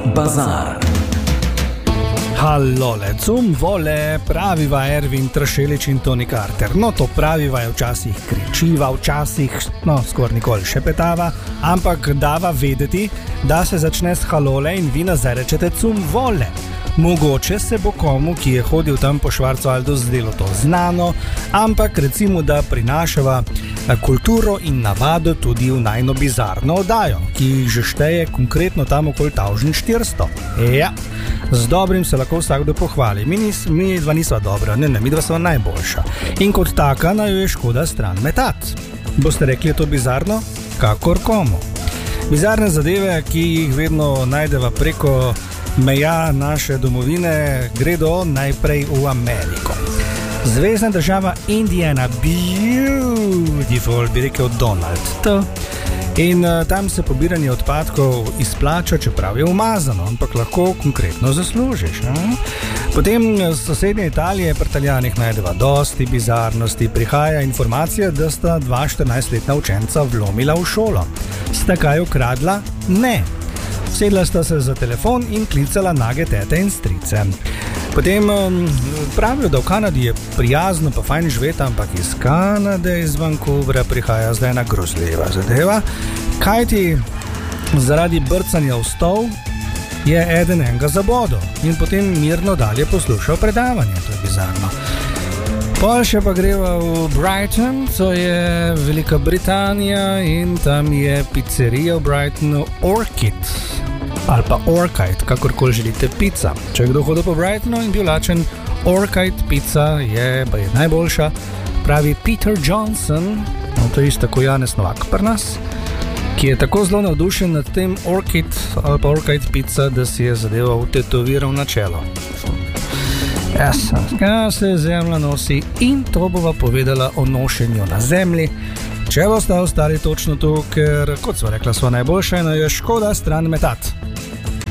Bazar. Hallole, cum vole, praviva Ervin Tršelič in Toni Carter. No, to praviva je včasih kričiva, včasih, skoraj nikoli šepetava, ampak dava vedeti, da se začne s halole in vi nazaj rečete cum vole. Mogoče se bo komu, ki je hodil tam po Schwarzwaldu, zdelo to znano, ampak recimo, da prinašava kulturo in navado tudi v najno bizarno oddajo, ki jih že šteje konkretno tam okoli tavžni 400. Ja, z dobrim se lahko vsakdo pohvali. Mi dva nisva dobra, mi dva sva najboljša. In kot taka naj je škoda stran metat. Boste rekli, je to bizarno? Kakor komu. Bizarne zadeve, ki jih vedno najdeva preko meja naše domovine, gredo najprej v Ameriko. Zvezna država Indiana, beautiful, bi rekel Donald. In tam se pobiranje odpadkov izplača, čeprav je umazano, ampak lahko konkretno zaslužiš. Potem z sosednje Italije pri Italijanih najdeva dosti bizarnosti. Prihaja informacija, da sta 2 14-letna učenca vlomila v šolo. Sta kaj ukradla? Ne. Sedla sta se za telefon in klicala nage tete in strice. Potem pravijo, da v Kanadi je prijazno pa fajn živeti, ampak iz Kanade, iz Vancouvra prihaja zdaj ena grozljiva zadeva. Kajti zaradi brcanja v stol je eden enega zabodel in potem mirno dalje poslušal predavanje. To je bizarno. Pol še pa greva v Brighton, to je Velika Britanija, in tam je pizzerija v Brightonu Orchid. Ali pa Orchid, kakorkoli želite, pica. Če je kdo hodil po Brightonu in bil lačen, Orchid pica je najboljša, pravi Peter Johnson, to je isto kot Janez Novak pri nas, ki je tako zelo navdušen nad tem Orchid ali pa Orchid pica, da si je zadevo vtetoviral na čelo. Ja, se zemlja nosi, in to bova povedala o nošenju na zemlji. Če boste ostali točno tu, ker, kot sva rekla, sva najboljša in je škoda stran metat.